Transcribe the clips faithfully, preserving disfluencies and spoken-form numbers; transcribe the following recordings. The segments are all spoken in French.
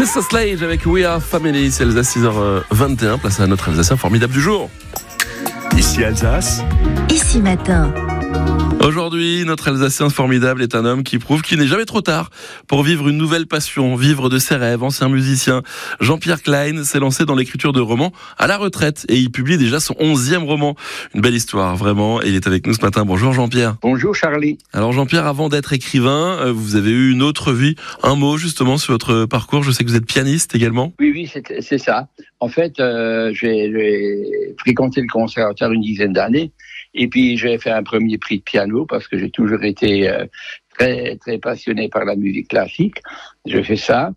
Sister Sledge avec We Are Family, c'est Alsace six heures vingt et un, place à notre Alsacien formidable du jour. Ici Alsace. Ici Matin. Aujourd'hui, notre Alsacien formidable est un homme qui prouve qu'il n'est jamais trop tard pour vivre une nouvelle passion, vivre de ses rêves. Ancien musicien, Jean-Pierre Klein s'est lancé dans l'écriture de romans à la retraite et il publie déjà son onzième roman. Une belle histoire, vraiment, et il est avec nous ce matin. Bonjour Jean-Pierre. Bonjour Charlie. Alors Jean-Pierre, avant d'être écrivain, vous avez eu une autre vie. Un mot justement sur votre parcours. Je sais que vous êtes pianiste également. Oui, oui, c'est, c'est ça. En fait, euh, j'ai, j'ai fréquenté le conservatoire une dizaine d'années. Et puis, j'ai fait un premier prix de piano parce que j'ai toujours été euh, très, très passionné par la musique classique. J'ai fait ça.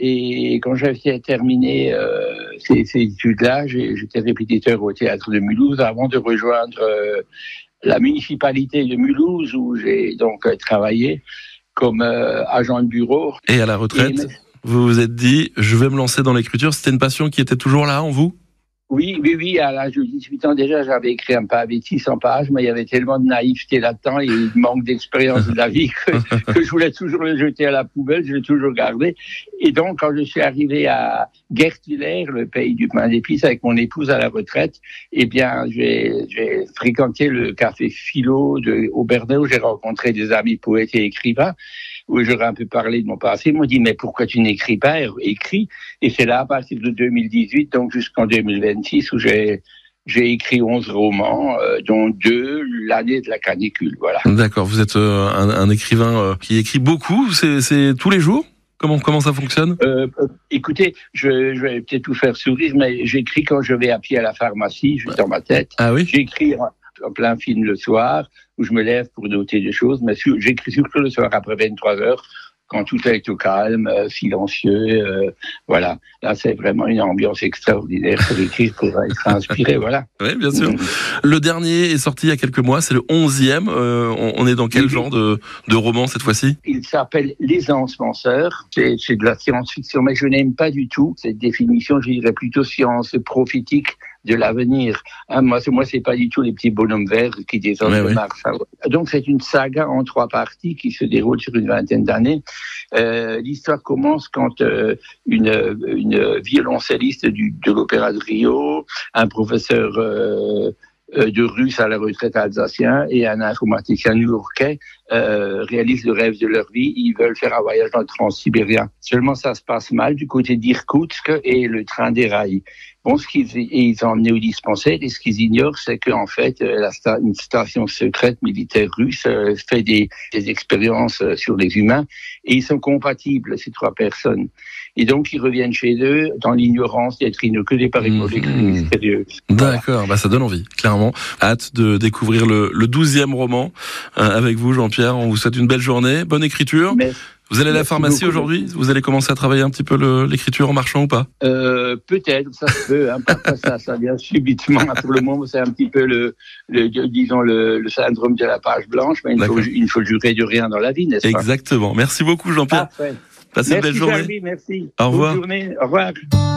Et quand j'ai terminé euh, ces, ces études-là, j'ai, j'étais répétiteur au théâtre de Mulhouse avant de rejoindre euh, la municipalité de Mulhouse où j'ai donc euh, travaillé comme euh, agent de bureau. Et à la retraite, Et... vous vous êtes dit, je vais me lancer dans l'écriture. C'était une passion qui était toujours là en vous ? Oui, oui, oui, à l'âge de dix-huit ans déjà, j'avais écrit un pavé de six cents pages, mais il y avait tellement de naïveté là-dedans et de manque d'expérience de la vie que, que je voulais toujours le jeter à la poubelle, je l'ai toujours gardé. Et donc, quand je suis arrivé à Guertvillers, le pays du pain d'épices, avec mon épouse à la retraite, eh bien, j'ai, j'ai fréquenté le café Philo de Aubernais où j'ai rencontré des amis poètes et écrivains, où j'aurais un peu parlé de mon passé. Ils m'ont dit, mais pourquoi tu n'écris pas? Écris. Et c'est là, à partir de deux mille dix-huit, donc jusqu'en deux mille vingt-six, où j'ai, j'ai écrit onze romans, euh, dont deux l'année de la canicule. Voilà. D'accord. Vous êtes euh, un, un écrivain euh, qui écrit beaucoup. C'est, c'est tous les jours? Comment, comment ça fonctionne? euh, euh, Écoutez, je, je vais peut-être vous faire sourire, mais j'écris quand je vais à pied à la pharmacie, juste dans ma tête. Ah oui? J'écris en, en plein film le soir, où je me lève pour noter des choses, mais sur, j'écris surtout le soir après vingt-trois heures, quand tout est au calme, euh, silencieux, euh, voilà. Là, c'est vraiment une ambiance extraordinaire pour écrire, pour être inspiré, voilà. Oui, bien sûr. Mmh. Le dernier est sorti il y a quelques mois, c'est le onzième. Euh, on, on est dans quel mmh. genre de, de roman cette fois-ci? Il s'appelle Les Ensemenceurs. C'est, c'est de la science-fiction, mais je n'aime pas du tout cette définition, je dirais plutôt science prophétique de l'avenir. Hein, moi, c'est, moi, c'est pas du tout les petits bonhommes verts qui descendent ouais, de oui. Mars. Donc, c'est une saga en trois parties qui se déroule sur une vingtaine d'années. Euh, l'histoire commence quand euh, une, une violoncelliste du, de l'Opéra de Rio, un professeur euh, de russe à la retraite alsacien et un informaticien new-yorkais euh, réalisent le rêve de leur vie. Ils veulent faire un voyage dans le transsibérien. Seulement, ça se passe mal du côté d'Irkoutsk et le train déraille. Bon, ce qu'ils ils ont emmené au dispensaire et ce qu'ils ignorent, c'est qu'en fait, la sta- une station secrète militaire russe euh, fait des, des expériences euh, sur les humains et ils sont compatibles, ces trois personnes. Et donc, ils reviennent chez eux dans l'ignorance d'être inoculés par une molécule mmh. mystérieuse. D'accord, voilà. Bah, ça donne envie, clairement. Hâte de découvrir le, le douzième roman euh, avec vous, Jean-Pierre. On vous souhaite une belle journée, bonne écriture. Mais... Vous allez à la pharmacie aujourd'hui? Vous allez commencer à travailler un petit peu le, l'écriture en marchant ou pas? euh, Peut-être, ça se peut. Hein, parfois ça, ça vient subitement. Pour le moment, c'est un petit peu le, le disons le, le syndrome de la page blanche, mais il ne faut, il faut jurer de rien dans la vie, n'est-ce pas? Exactement. Merci beaucoup, Jean-Pierre. Parfait. Passez merci, une belle journée. Charlie, merci. Au revoir. Bonne journée. Au revoir.